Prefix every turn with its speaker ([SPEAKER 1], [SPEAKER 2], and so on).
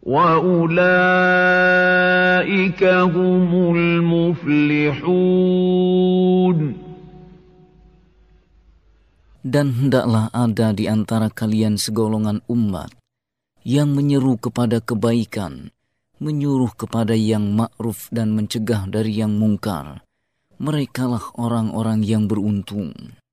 [SPEAKER 1] وَأُولَئِكَ هُمُ الْمُفْلِحُونَ.
[SPEAKER 2] Dan hendaklah ada di antara kalian segolongan umat yang menyeru kepada kebaikan, menyuruh kepada yang ma'ruf dan mencegah dari yang mungkar. Merekalah orang-orang yang beruntung.